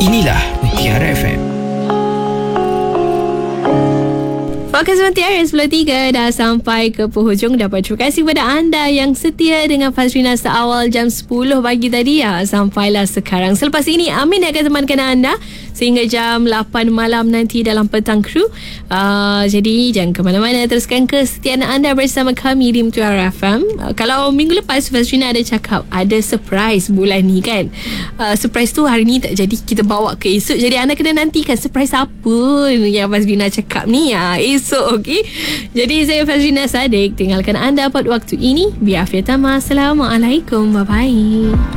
Inilah Mutiara FM. Fokus Mutiara 93 dah sampai ke penghujung. Dapat terima kasih kepada anda yang setia dengan Fazrina seawal jam 10 pagi tadi sampailah sekarang. Selepas ini Amin akan temankan anda sehingga jam 8 malam nanti dalam Petang Kru. Jadi jangan ke mana-mana, teruskan kesetiaan anda bersama kami di Mutiara FM. Kalau minggu lepas Fazrina ada cakap ada surprise bulan ni kan. Surprise tu hari ni tak jadi, kita bawa ke esok. Jadi anda kena nantikan surprise apa yang Fazrina cakap ni esok, okey. Jadi saya Fazrina Sadiq tinggalkan anda pada waktu ini. Biafiat tamah. Assalamualaikum. Bye bye.